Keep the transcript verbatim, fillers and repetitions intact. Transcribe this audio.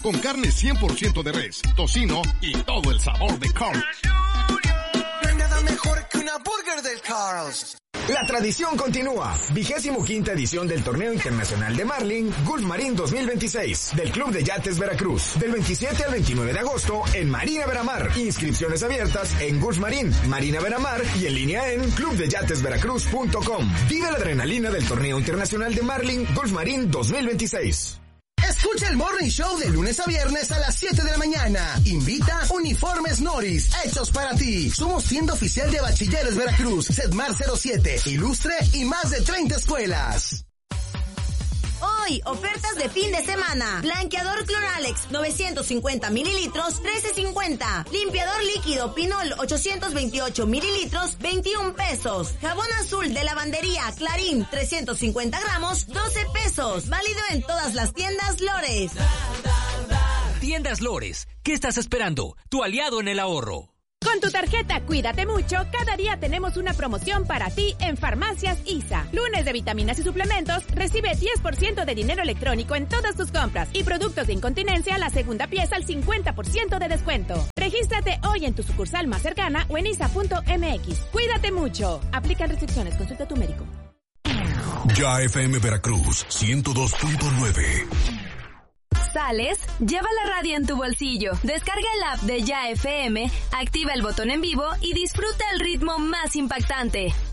con carne cien por ciento de res, tocino y todo el sabor de Carl's. No hay nada mejor que una burger del Carl's. La tradición continúa. Vigésimo quinta edición del Torneo Internacional de Marlin Gulf Marín dos mil veintiséis del Club de Yates Veracruz. Del veintisiete al veintinueve de agosto en Marina Veramar. Inscripciones abiertas en Gulf Marín, Marina Veramar y en línea en club de yates veracruz punto com. Vive la adrenalina del Torneo Internacional de Marlin Gulf Marín dos mil veintiséis. Escucha el Morning Show de lunes a viernes a las siete de la mañana. Invita Uniformes Noris, hechos para ti. Somos tienda oficial de Bachilleres Veracruz, Sedmar cero siete, Ilustre y más de treinta escuelas. Hoy, ofertas de fin de semana. Blanqueador Cloralex, novecientos cincuenta mililitros, trece cincuenta. Limpiador líquido Pinol, ochocientos veintiocho mililitros, veintiún pesos. Jabón azul de lavandería Clarín, trescientos cincuenta gramos, doce pesos. Válido en todas las tiendas Lores. Tiendas Lores, ¿qué estás esperando? Tu aliado en el ahorro. Con tu tarjeta Cuídate Mucho, cada día tenemos una promoción para ti en Farmacias I S A. Lunes de vitaminas y suplementos, recibe diez por ciento de dinero electrónico en todas tus compras. Y productos de incontinencia, la segunda pieza al cincuenta por ciento de descuento. Regístrate hoy en tu sucursal más cercana o en isa punto eme equis. Cuídate mucho. Aplican restricciones, consulta a tu médico. Ya F M Veracruz, ciento dos punto nueve. ¿Sales? Lleva la radio en tu bolsillo. Descarga el app de Ya F M, activa el botón en vivo y disfruta el ritmo más impactante.